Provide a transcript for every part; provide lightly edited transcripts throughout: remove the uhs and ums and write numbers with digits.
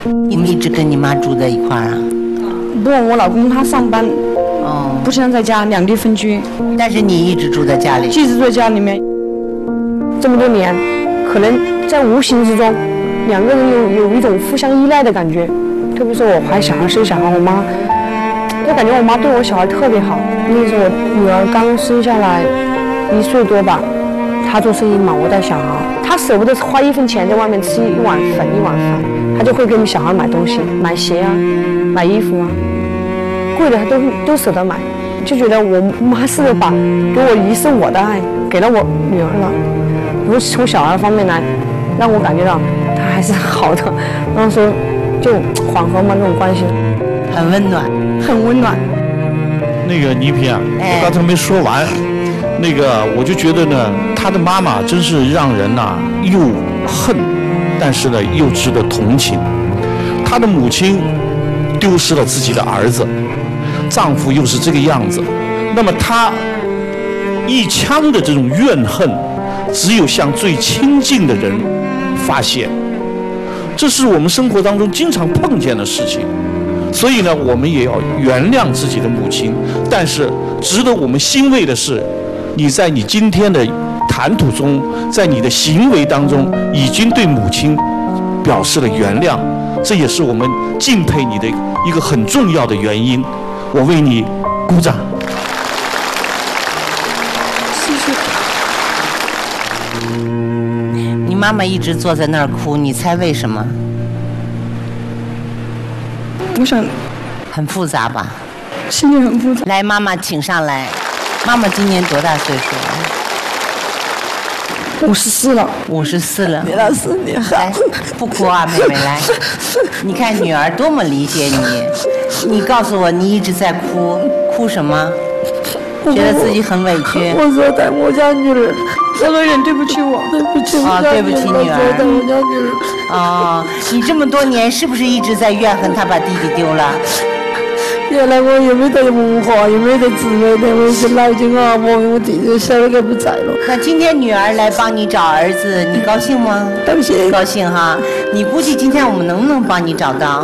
你们一直跟你妈住在一块儿啊？ 不，我老公他上班，不经常在家，两地分居。 但是你一直住在家里？ 一直住在家里面，这么多年，可能在无形之中，两个人有一种互相依赖的感觉。特别是我怀小孩生小孩，我妈，就感觉我妈对我小孩特别好。那时候我女儿刚生下来1岁多吧，她做生意嘛，我带小孩，她舍不得花1分钱在外面吃一碗粉1碗饭，她就会给你小孩买东西，买鞋啊，买衣服啊，贵的她都舍得买，就觉得我妈是把给我遗失我的爱给了我女儿了。如果从小孩方面来，让我感觉到她还是好的，然后说就缓和嘛，这种关系很温暖， 很温暖。 那个倪萍啊，我刚才没说完，那个我就觉得呢，他的妈妈真是让人呐又恨，但是呢又值得同情。他的母亲丢失了自己的儿子，丈夫又是这个样子，那么他一腔的这种怨恨，只有向最亲近的人发泄。这是我们生活当中经常碰见的事情，所以呢，我们也要原谅自己的母亲。但是，值得我们欣慰的是，你在你今天的谈吐中，在你的行为当中，已经对母亲表示了原谅，这也是我们敬佩你的一个很重要的原因。我为你鼓掌。 谢谢。 你妈妈一直坐在那儿哭，你猜为什么？ 我想， 很复杂吧？ 心里很复杂。 来，妈妈请上来。妈妈今年多大岁数了？54了。 54了。 别老师，你好。 来，不哭啊，妹妹来。你看女儿多么理解你。你告诉我，你一直在哭，哭什么？觉得自己很委屈。 我说带我家女儿，那个人对不起我，对不起我对不起女儿。 带我家女儿。 你这么多年是不是一直在怨恨他把弟弟丢了？ 原来我也没得文化，也没得智慧的，我是脑筋啊，我弟弟小的不在了。 那今天女儿来帮你找儿子，你高兴吗？ 高兴。 高兴哈。你估计今天我们能不能帮你找到？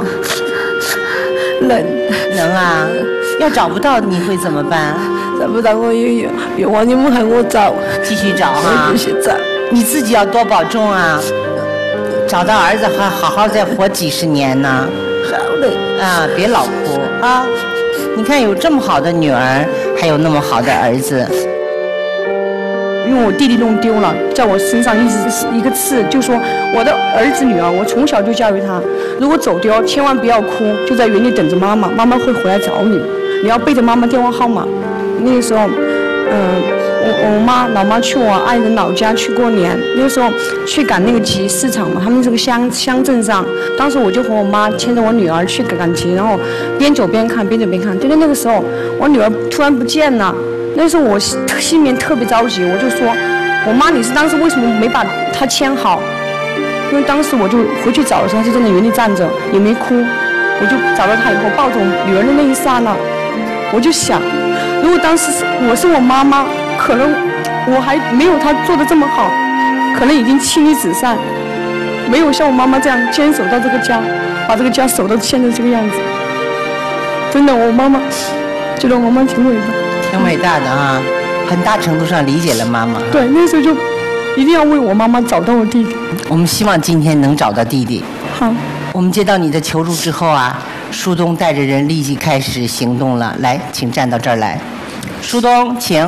能啊。要找不到你会怎么办？ 找不到我也冤枉你们喊我找， 继续找哈。 继续找。 你自己要多保重啊！找到儿子还好好再活几10年呢。 好嘞。 别老哭啊！你看有这么好的女儿，还有那么好的儿子。因为我弟弟弄丢了，在我身上一直一个刺，就说我的儿子女儿，我从小就教育他，如果走丢，千万不要哭，就在原地等着妈妈，妈妈会回来找你。你要背着妈妈电话号码。那个时候，我老妈去我爱人老家去过年，那个时候去赶那个集市场嘛，他们这个乡镇上，当时我就和我妈牵着我女儿去赶集，然后边走边看，边走边看。就在那个时候，我女儿突然不见了，那时候我心里面特别着急，我就说，我妈你是当时为什么没把她牵好？因为当时我就回去找的时候，她就在那原地站着，也没哭。我就找到她以后，抱着我女儿的那一刹那，我就想，如果当时我是我妈妈，可能我还没有她做的这么好，可能已经妻离子散，没有像我妈妈这样坚守到这个家，把这个家守到现在这个样子。真的，我妈妈觉得我妈妈挺伟大，挺伟大的啊，很大程度上理解了妈妈。对，那时候就一定要为我妈妈找到我弟弟。我们希望今天能找到弟弟。好。我们接到你的求助之后啊，舒东带着人立即开始行动了。来，请站到这儿来。舒东，请。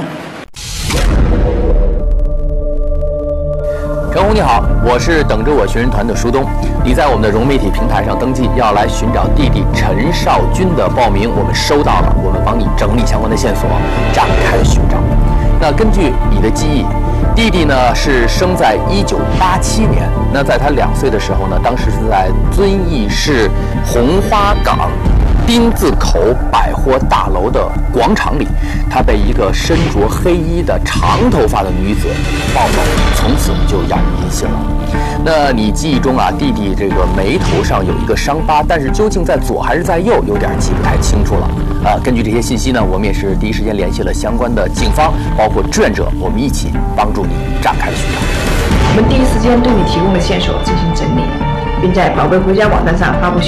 陈红你好，我是等着我寻人团的舒东。你在我们的融媒体平台上登记要来寻找弟弟陈少军的报名，我们收到了，我们帮你整理相关的线索，展开寻找。那根据你的记忆，弟弟呢是生在1987年。那在他2岁的时候呢，当时是在遵义市红花岗丁字口百货大楼的广场里，他被一个身着黑衣的长头发的女子抱走，从此就杳无音信了。那你记忆中啊，弟弟这个眉头上有一个伤疤，但是究竟在左还是在右，有点记不太清楚了。根据这些信息呢，我们也是第一时间联系了相关的警方，包括志愿者，我们一起帮助你展开寻找。 我们第一时间对你提供的线索进行整理， 并在宝贝回家网站上发布